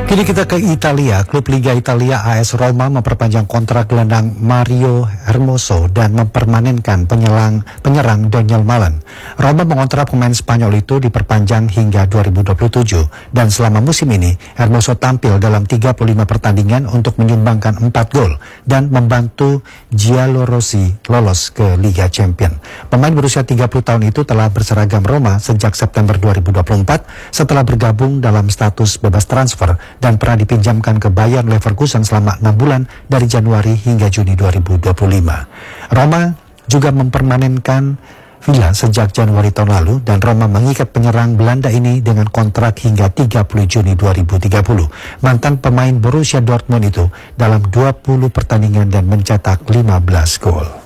Kini kita ke Italia. Klub Liga Italia AS Roma memperpanjang kontrak gelandang Mario Hermoso dan mempermanenkan penyerang Daniel Malen. Roma mengontrak pemain Spanyol itu diperpanjang hingga 2027 dan selama musim ini Hermoso tampil dalam 35 pertandingan untuk menyumbangkan 4 gol dan membantu Giallorossi lolos ke Liga Champions. Pemain berusia 30 tahun itu telah berseragam Roma sejak September 2024 setelah bergabung dalam status bebas transfer dan pernah dipinjamkan ke Bayer Leverkusen selama 6 bulan dari Januari hingga Juni 2025. Roma juga mempermanenkan Villa sejak Januari tahun lalu dan Roma mengikat penyerang Belanda ini dengan kontrak hingga 30 Juni 2030. Mantan pemain Borussia Dortmund itu dalam 20 pertandingan dan mencetak 15 gol.